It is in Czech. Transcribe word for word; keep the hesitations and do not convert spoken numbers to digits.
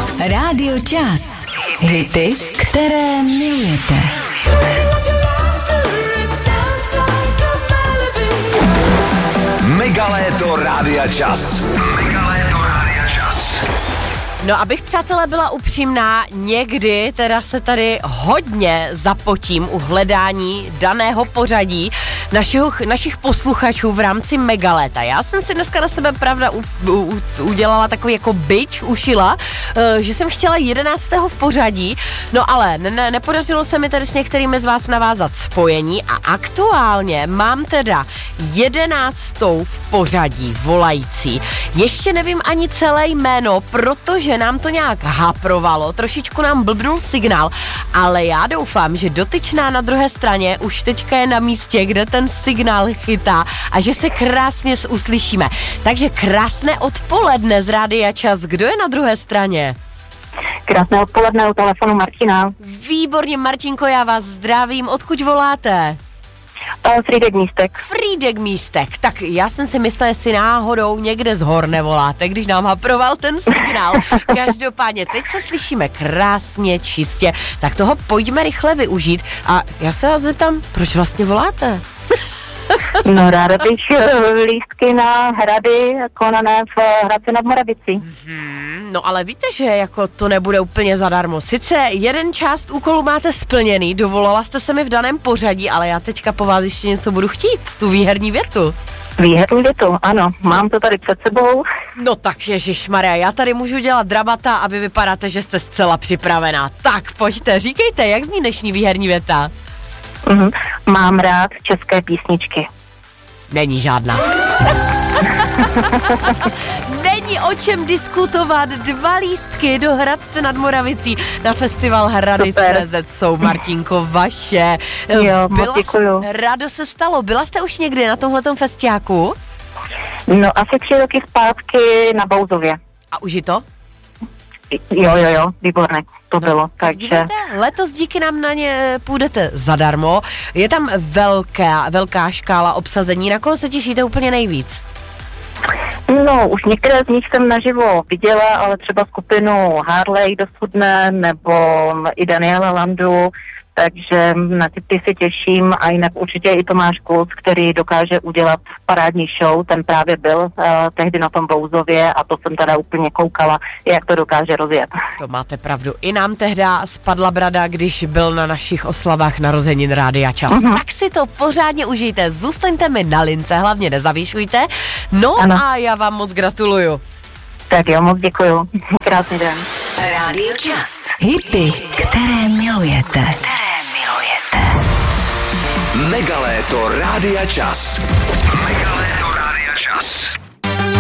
Rádio Čas. Hity, které milujete. Megaléto Rádia Čas. Megaléto Rádia Čas. No, abych, přátelé, byla upřímná, někdy teda se tady hodně zapotím u hledání daného pořadí našich, našich posluchačů v rámci Megaléta. Já jsem si dneska na sebe, pravda, u, u, udělala takový jako bič, ušila, uh, že jsem chtěla jedenáctého v pořadí, no ale ne, nepodařilo se mi tady s některými z vás navázat spojení a aktuálně mám teda jedenáctou v pořadí volající. Ještě nevím ani celé jméno, protože nám to nějak haprovalo, trošičku nám blbnul signál, ale já doufám, že dotyčná na druhé straně už teďka je na místě, kde ten signál chytá a že se krásně uslyšíme. Takže krásné odpoledne z Rádia Čas. Kdo je na druhé straně? Krásné odpoledne u telefonu Martina. Výborně, Martinko, já vás zdravím. Odkud voláte? Frýdek Místek. Frýdek Místek. Tak já jsem si myslela, jestli náhodou někde z hor nevoláte, když nám haproval ten signál. Každopádně, teď se slyšíme krásně, čistě, tak toho pojďme rychle využít. A já se vás zeptám, proč vlastně voláte? No, ráda bych lístky na hrady konané v Hradci nad Moravicí. Hmm, no ale víte, že jako to nebude úplně zadarmo. Sice jeden část úkolu máte splněný, dovolala jste se mi v daném pořadí, ale já teďka po vás ještě něco budu chtít, tu výherní větu. Výherní větu, ano, mám to tady před sebou. No tak ježišmarja, já tady můžu dělat dramata a vy vypadáte, že jste zcela připravená. Tak pojďte, říkejte, jak zní dnešní výherní věta? Mm, mám rád české písničky. Není žádná. Není o čem diskutovat. Dva lístky do Hradce nad Moravicí na festival Hrady tečka cé zet jsou, Martinko, vaše. Jo, Byla děkuju. Rádo se stalo. Byla jste už někdy na tomhletom festiáku? No, asi tři roky zpátky na Bouzově. A už je to? Jo, jo, jo, výborné to no, bylo, takže... Díváte, letos díky nám na ně půjdete zadarmo. Je tam velká, velká škála obsazení. Na koho se těšíte úplně nejvíc? No, už některé z nich jsem naživo viděla, ale třeba skupinu Harley dosud ne, nebo i Daniela Landu, takže na ty, ty si těším a jinak určitě i Tomáš Kulc, který dokáže udělat parádní show, ten právě byl uh, tehdy na tom Bouzově a to jsem teda úplně koukala, jak to dokáže rozjet. To máte pravdu. I nám tehda spadla brada, když byl na našich oslavách narozenin Rádia Čas. Uh-huh. Tak si to pořádně užijte, zůstaňte mi na lince, hlavně nezavěšujte. No ano. A já vám moc gratuluju. Tak jo, moc děkuju. Krásný den. Rádio Čas. Hity, které milujete. Které milujete. Megaléto Rádia Čas. Megaléto Rádia Čas.